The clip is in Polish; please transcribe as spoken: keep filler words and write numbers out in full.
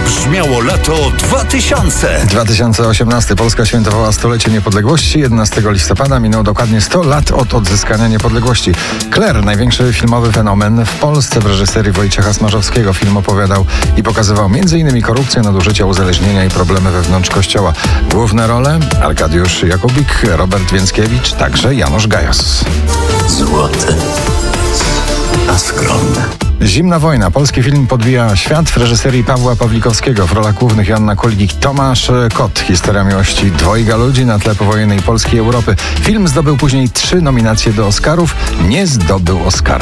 Brzmiało lato dwa tysiące. dwa tysiące osiemnasty. Polska świętowała stulecie niepodległości. jedenastego listopada minął dokładnie sto lat od odzyskania niepodległości. Claire, największy filmowy fenomen w Polsce w reżyserii Wojciecha Smarzowskiego. Film opowiadał i pokazywał między innymi korupcję, nadużycia, uzależnienia i problemy wewnątrz Kościoła. Główne role Arkadiusz Jakubik, Robert Więckiewicz, także Janusz Gajos. Złote, a skromne. Zimna wojna. Polski film podbija świat w reżyserii Pawła Pawlikowskiego. W rolach głównych Joanna Kulik, Tomasz Kot. Historia miłości dwojga ludzi na tle powojennej Polski i Europy. Film zdobył później trzy nominacje do Oscarów. Nie zdobył Oscara.